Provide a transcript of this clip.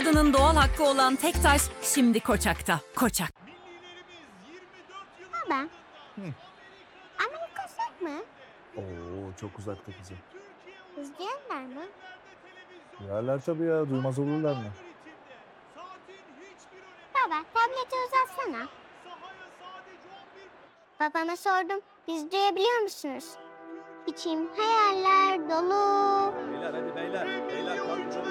kadının doğal hakkı olan tek taş şimdi Koçak'ta. Koçak. Baba. Amerika uzak mı? Oo, çok uzakta kızım. İzleyenler mi? Yerler tabii ya, duymaz olurlar mı? Baba tableti uzatsana. Babama sordum. Biz duyabiliyor musunuz? İçim hayaller dolu. Beyler hadi beyler. Beyler kalkın.